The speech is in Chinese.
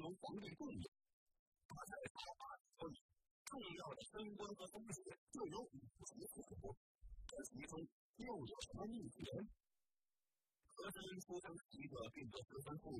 皇帝供养。他在大法里重要的升官和封爵就有5级左右，这其中又有什么秘诀？和珅出生是一个并不十分富裕